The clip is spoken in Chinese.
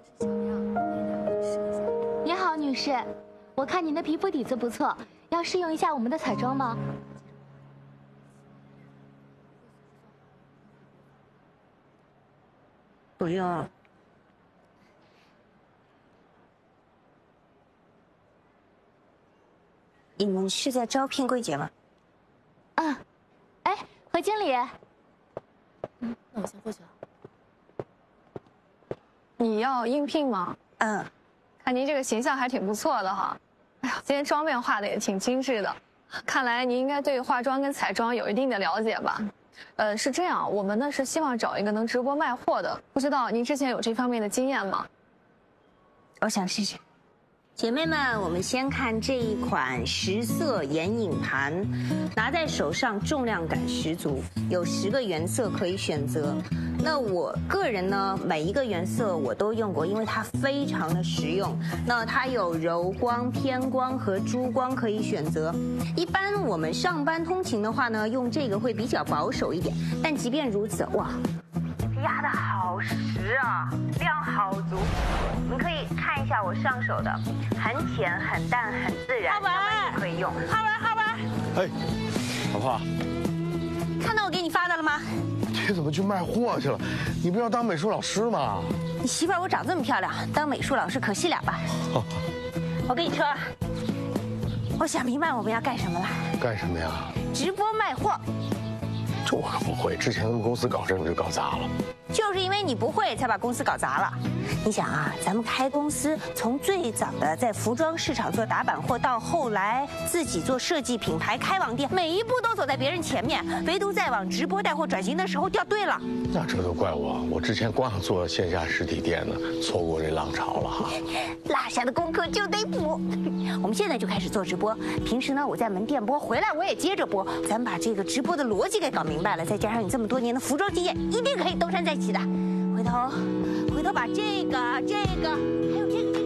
你好，女士，我看您的皮肤底子不错，要试用一下我们的彩妆吗？ 不用。你们是在招聘柜姐吗？ 嗯，哎，何经理。 那我先过去了。你要应聘吗？ 嗯， 看您这个形象还挺不错的哈。哎呀，今天妆面画的也挺精致的，看来您应该对化妆跟彩妆有一定的了解吧？是这样，我们呢是希望找一个能直播卖货的，不知道您之前有这方面的经验吗？ 我想试试。姐妹们，我们先看这一款10色眼影盘，拿在手上重量感十足，有10个原色可以选择。那我个人呢，每一个原色我都用过，因为它非常的实用。那它有柔光、偏光和珠光可以选择。一般我们上班通勤的话呢，用这个会比较保守一点。但即便如此，哇，压得好实啊，量好足。你们可以看一下我上手的，很浅、很淡、很自然，上班就可以用。哈文， 哎，老婆， 看到我给你发的了吗？ 你怎么去卖货去了？你不是要当美术老师吗？ 你媳妇儿我长这么漂亮，当美术老师可惜了吧？我跟你说，我想明白我们要干什么了。 干什么呀？ 直播卖货。 这我可不会，之前他们公司搞政治搞砸了。 就是因为你不会，才把公司搞砸了。你想啊，咱们开公司，从最早的在服装市场做打板货，到后来自己做设计品牌、开网店，每一步都走在别人前面，唯独在往直播带货转型的时候掉队了。 那这都怪我之前光想做线下实体店呢，错过这浪潮了哈。 落下的功课就得补。我们现在就开始做直播，平时呢我在门店播，回来我也接着播。咱们把这个直播的逻辑给搞明白了，再加上你这么多年的服装经验，一定可以东山再起的。回头把这个还有这个